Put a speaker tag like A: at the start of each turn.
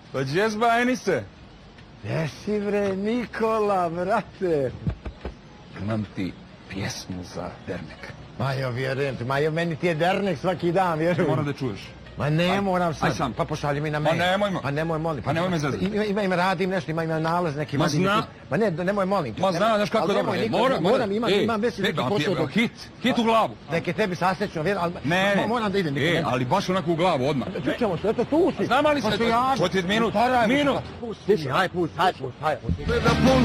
A: Pa džezba, Enise?
B: Jesi bre, Nikola, brate.
A: Imam ti pjesmu za dernek.
B: Majo, vjerujem ti, Majo, meni ti je dernek svaki dan, vjerujem.
A: Moram da čuješ.
B: Ma ne moram sad.
A: Aj sam.
B: Pa pošalji mi na mail.
A: Pa nemoj me.
B: Pa nemoj, molim.
A: Pa nemoj me zezati.
B: Ima radim nešto, ima nalaz neki.
A: Ma zna.
B: Ma ne, nemoj, molim.
A: Ma zna, znaš kako je dobro.
B: Moram, imam već neki posao.
A: Hit u glavu.
B: Neke tebi sasrećno, ali moram da idem.
A: Ali baš onako u glavu, odmah.
B: Čućemo se, eto tu si.
A: Znam ali se, hoćeš minut.
B: Pusti, aj, pusti.